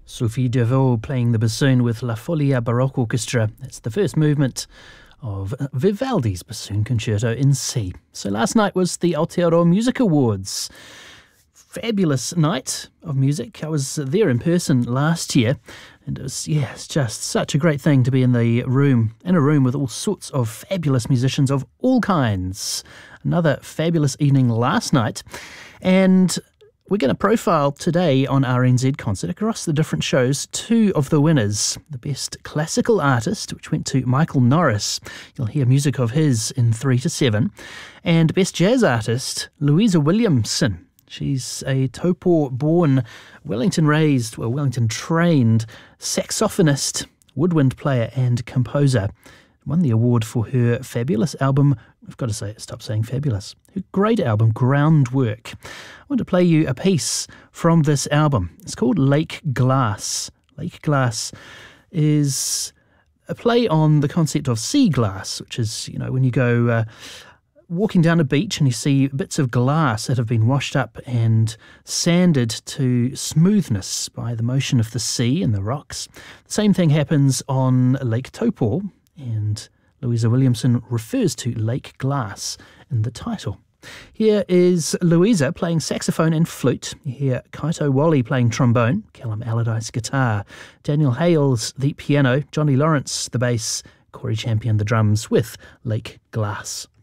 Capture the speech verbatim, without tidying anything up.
Sophie Deveau playing the bassoon with La Folia Baroque Orchestra. It's the first movement of Vivaldi's Bassoon Concerto in C. So last night was the Aotearoa Music Awards. Fabulous night of music. I was there in person last year, and it was, yeah, it's just such a great thing to be in the room, in a room with all sorts of fabulous musicians of all kinds. Another fabulous evening last night, and we're going to profile today on R N Z Concert across the different shows two of the winners. The Best Classical Artist, which went to Michael Norris. You'll hear music of his in three to seven. And Best Jazz Artist, Louisa Williamson. She's a Taupo-born, Wellington-raised, well, Wellington-trained saxophonist, woodwind player and composer. Won the award for her fabulous album, I've got to say, stop saying fabulous, her great album, Groundwork. I want to play you a piece from this album. It's called Lake Glass. Lake Glass is a play on the concept of sea glass, which is, you know, when you go uh, walking down a beach and you see bits of glass that have been washed up and sanded to smoothness by the motion of the sea and the rocks. The same thing happens on Lake Taupo, and Louisa Williamson refers to Lake Glass in the title. Here is Louisa playing saxophone and flute. You hear Kaito Wally playing trombone, Callum Allardyce guitar, Daniel Hales the piano, Johnny Lawrence the bass, Corey Champion the drums with Lake Glass.